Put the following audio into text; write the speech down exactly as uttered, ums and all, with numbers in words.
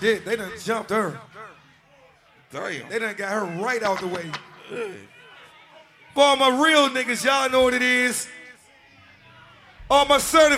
shit, they done jumped her. Damn. They done got her right out the way. For all my real niggas, y'all know what it is. All my certified